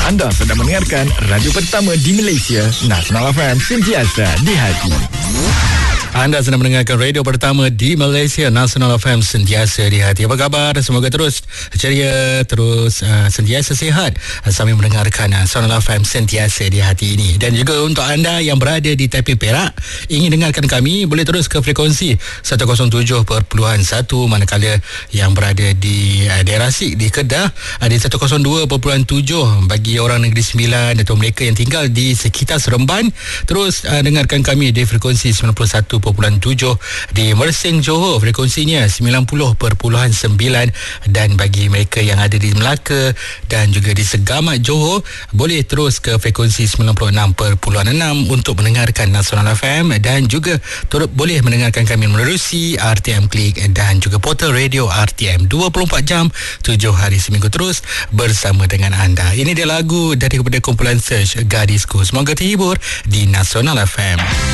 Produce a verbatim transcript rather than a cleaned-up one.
Anda sedang mendengarkan radio pertama di Malaysia, Nasional F M, sentiasa di hati. Anda sedang mendengarkan radio pertama di Malaysia, Nasional F M, sentiasa di hati. Apa khabar? Semoga terus ceria, terus uh, sentiasa sihat uh, sambil mendengarkan uh, Nasional F M sentiasa di hati ini. Dan juga untuk anda yang berada di Taipei, Perak, ingin dengarkan kami, boleh terus ke frekuensi seratus tujuh perpuluhan satu, manakala yang berada di uh, daerah Sik, di Kedah, uh, di seratus dua perpuluhan tujuh bagi orang Negeri Sembilan atau mereka yang tinggal di sekitar Seremban. Terus uh, dengarkan kami di frekuensi sembilan puluh satu perpuluhan tujuh di Mersing, Johor, frekuensinya sembilan puluh perpuluhan sembilan, dan bagi mereka yang ada di Melaka dan juga di Segamat, Johor, boleh terus ke frekuensi sembilan puluh enam perpuluhan enam untuk mendengarkan Nasional F M, dan juga turut boleh mendengarkan kami menerusi R T M Klik dan juga portal radio R T M dua puluh empat jam tujuh hari seminggu terus bersama dengan anda. Ini dia lagu daripada kumpulan Search, Gadisku. Semoga terhibur di Nasional F M.